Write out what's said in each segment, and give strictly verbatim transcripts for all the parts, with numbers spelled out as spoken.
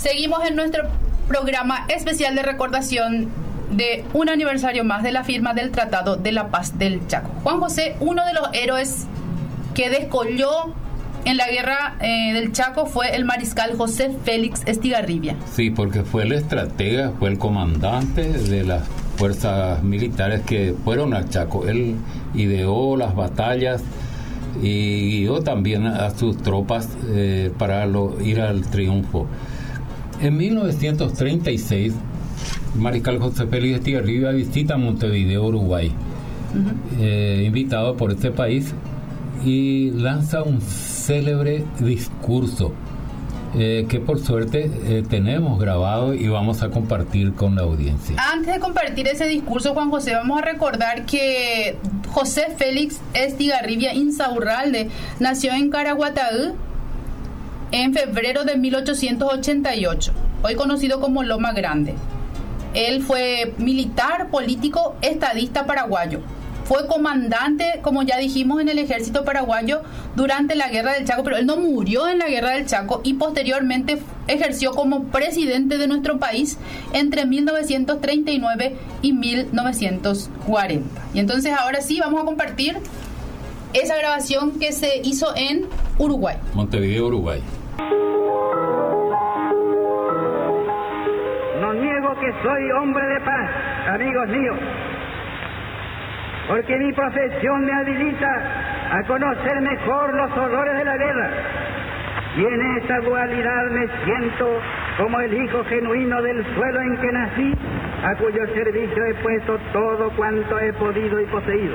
Seguimos en nuestro programa especial de recordación de un aniversario más de la firma del Tratado de la Paz del Chaco. Juan José, uno de los héroes que descolló en la guerra eh, del Chaco fue el mariscal José Félix Estigarribia. Sí, porque fue el estratega, fue el comandante de las fuerzas militares que fueron al Chaco. Él ideó las batallas y guió también a sus tropas eh, para lo, ir al triunfo. En mil novecientos treinta y seis, el mariscal José Félix Estigarribia visita Montevideo, Uruguay, uh-huh. eh, invitado por este país, y lanza un célebre discurso eh, que por suerte eh, tenemos grabado y vamos a compartir con la audiencia. Antes de compartir ese discurso, Juan José, vamos a recordar que José Félix Estigarribia Insaurralde nació en Caraguatá en febrero de mil ochocientos ochenta y ocho, hoy conocido como Loma Grande. Él fue militar, político, estadista paraguayo. Fue comandante, como ya dijimos, en el ejército paraguayo durante la Guerra del Chaco, pero él no murió en la Guerra del Chaco y posteriormente ejerció como presidente de nuestro país entre mil novecientos treinta y nueve y mil novecientos cuarenta. Y entonces ahora sí vamos a compartir esa grabación que se hizo en Uruguay. Montevideo, Uruguay. No niego que soy hombre de paz, amigos míos, porque mi profesión me habilita a conocer mejor los horrores de la guerra, y en esa dualidad me siento como el hijo genuino del suelo en que nací, a cuyo servicio he puesto todo cuanto he podido y poseído.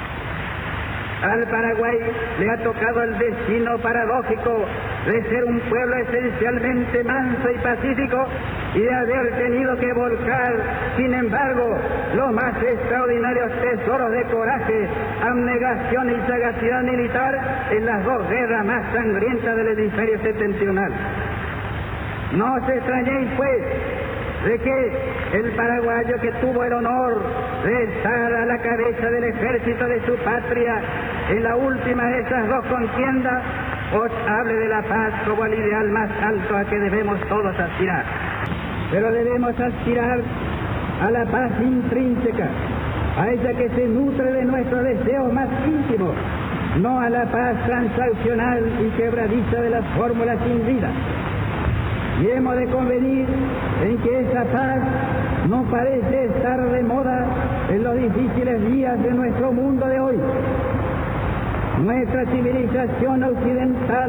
Al Paraguay le ha tocado el destino paradójico de ser un pueblo esencialmente manso y pacífico y de haber tenido que volcar, sin embargo, los más extraordinarios tesoros de coraje, abnegación y sagacidad militar en las dos guerras más sangrientas del hemisferio septentrional. No os extrañéis, pues, de que el paraguayo que tuvo el honor de estar a la cabeza del ejército de su patria en la última de esas dos contiendas, os hable de la paz como el ideal más alto a que debemos todos aspirar. Pero debemos aspirar a la paz intrínseca, a ella que se nutre de nuestros deseos más íntimos, no a la paz transaccional y quebradiza de las fórmulas sin vida. Y hemos de convenir en que esa paz no parece estar de moda en los difíciles días de nuestro mundo de hoy. Nuestra civilización occidental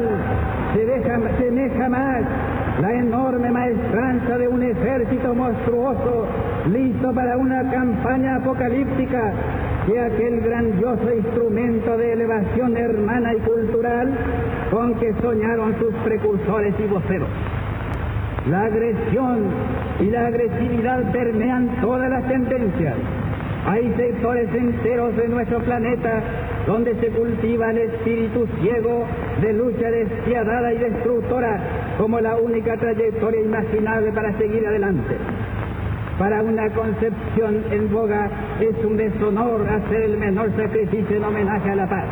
semeja más la enorme maestranza de un ejército monstruoso listo para una campaña apocalíptica que aquel grandioso instrumento de elevación hermana y cultural con que soñaron sus precursores y voceros. La agresión y la agresividad permean todas las tendencias. Hay sectores enteros de nuestro planeta donde se cultiva el espíritu ciego de lucha despiadada y destructora como la única trayectoria imaginable para seguir adelante. Para una concepción en boga es un deshonor hacer el menor sacrificio en homenaje a la paz.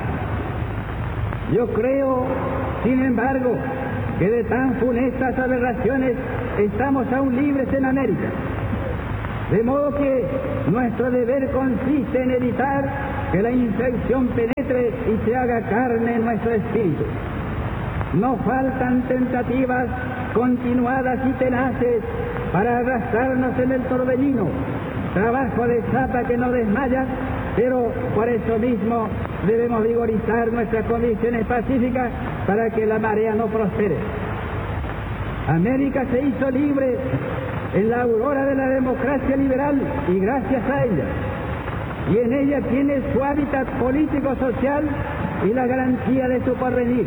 Yo creo, sin embargo, que de tan funestas aberraciones estamos aún libres en América. De modo que nuestro deber consiste en evitar que la infección penetre y se haga carne en nuestro espíritu. No faltan tentativas continuadas y tenaces para arrastrarnos en el torbellino, trabajo de zapa que no desmaya, pero por eso mismo debemos vigorizar nuestras condiciones pacíficas para que la marea no prospere. América se hizo libre en la aurora de la democracia liberal y gracias a ella, y en ella tiene su hábitat político-social y la garantía de su porvenir.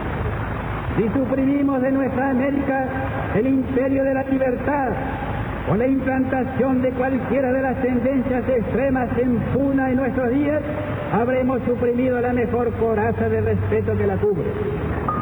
Si suprimimos de nuestra América el imperio de la libertad o la implantación de cualquiera de las tendencias extremas en pugna en nuestros días, habremos suprimido la mejor coraza de respeto que la cubre.